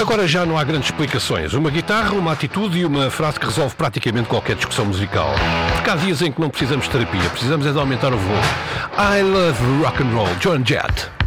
Agora já não há grandes explicações. Uma guitarra, uma atitude e uma frase que resolve praticamente qualquer discussão musical. Porque há dias em que não precisamos de terapia, precisamos é de aumentar o volume. I love rock and roll, Joan Jett.